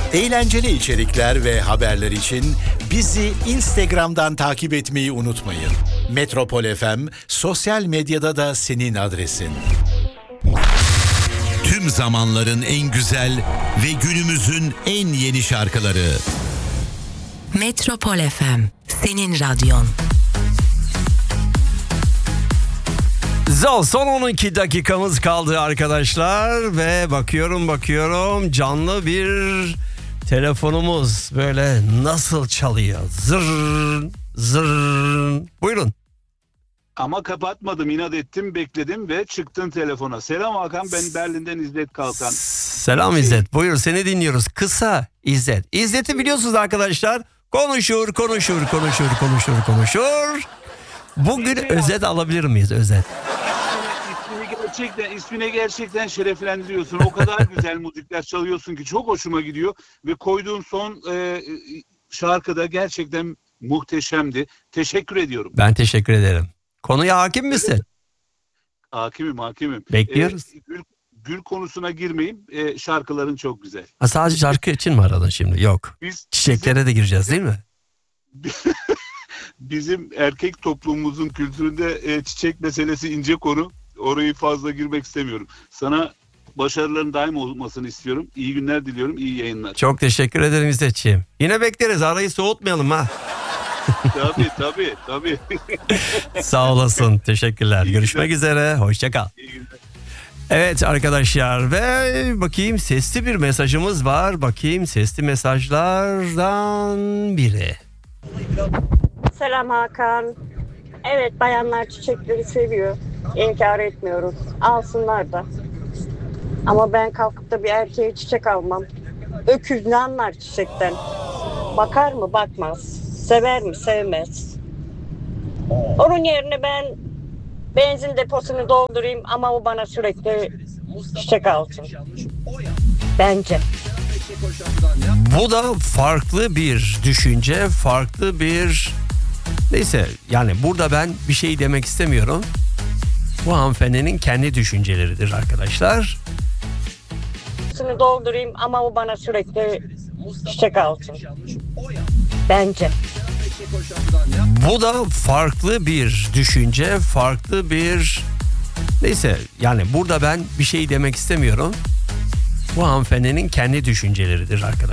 Eğlenceli içerikler ve haberler için bizi Instagram'dan takip etmeyi unutmayın. Metropol FM sosyal medyada da senin adresin. Tüm zamanların en güzel ve günümüzün en yeni şarkıları. Metropol FM, senin radyon. Son 12 dakikamız kaldı arkadaşlar ve bakıyorum canlı bir telefonumuz böyle nasıl çalıyor, zır zır. Buyurun. Ama kapatmadım, inat ettim, bekledim ve çıktın telefona. Selam Hakan, ben Berlin'den İzzet Kalkan. Selam İzzet, buyur seni dinliyoruz. Kısa İzzet. İzzet'i biliyorsunuz arkadaşlar, konuşur. Bugün özet alabilir miyiz, özet? İsmini gerçekten şereflendiriyorsun. O kadar güzel müzikler çalıyorsun ki çok hoşuma gidiyor. Ve koyduğun son şarkıda gerçekten muhteşemdi. Teşekkür ediyorum. Ben teşekkür ederim. Konuya hakim misin? Hakimim. Bekliyoruz. Gül konusuna girmeyeyim. Şarkıların çok güzel. Ha, sadece şarkı için mi aradın şimdi? Yok. Çiçeklere de gireceğiz değil mi? Bizim erkek toplumumuzun kültüründe çiçek meselesi ince konu. Orayı fazla girmek istemiyorum. Sana başarıların daim olmasını istiyorum. İyi günler diliyorum, iyi yayınlar. Çok teşekkür ederim İzzetciğim. Yine bekleriz, arayı soğutmayalım ha. Tabii. Sağ olasın, teşekkürler. Görüşmek üzere, hoşça kal. İyi günler. Evet arkadaşlar ve bakayım sesli bir mesajımız var. Sesli mesajlardan biri. Selam Hakan. Evet, bayanlar çiçekleri seviyor. İnkar etmiyoruz. Alsınlar da. Ama ben kalkıp da bir erkeğe çiçek almam. Öküz ne anlar çiçekten? Bakar mı? Bakmaz. Sever mi? Sevmez. Onun yerine ben benzin deposunu doldurayım ama o bana sürekli çiçek alsın. Bence. Bu da farklı bir düşünce, farklı bir... Neyse yani burada ben bir şey demek istemiyorum. Bu hanımefendinin kendi düşünceleridir arkadaşlar. Deposunu doldurayım ama o bana sürekli çiçek alsın. Bence. Bu da farklı bir düşünce, farklı bir... Neyse yani burada ben bir şey demek istemiyorum. Bu hanımefendinin kendi düşünceleridir arkadaşlar.